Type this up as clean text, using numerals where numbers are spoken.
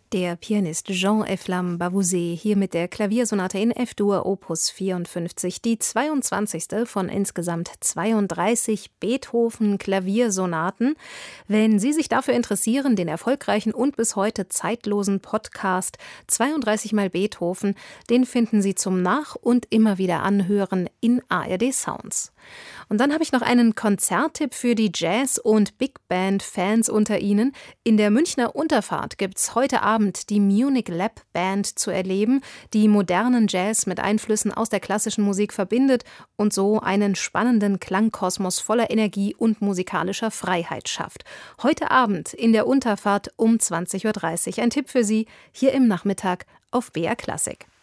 Der Pianist Jean-Eflamme Bavouzet hier mit der Klaviersonate in F-Dur Opus 54, die 22. von insgesamt 32 Beethoven-Klaviersonaten. Wenn Sie sich dafür interessieren, den erfolgreichen und bis heute zeitlosen Podcast 32 mal Beethoven, den finden Sie zum Nach- und immer wieder Anhören in ARD Sounds. Und dann habe ich noch einen Konzerttipp für die Jazz- und Big Band-Fans unter Ihnen. In der Münchner Unterfahrt gibt's heute Abend die Munich Lab Band zu erleben, die modernen Jazz mit Einflüssen aus der klassischen Musik verbindet und so einen spannenden Klangkosmos voller Energie und musikalischer Freiheit schafft. Heute Abend in der Unterfahrt um 20:30 Uhr. Ein Tipp für Sie hier im Nachmittag auf BR Klassik.